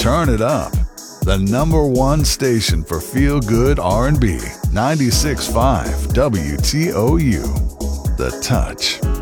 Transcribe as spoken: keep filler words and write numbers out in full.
turn it up. The number one station for feel-good R and B, ninety-six point five W T O U. The Touch.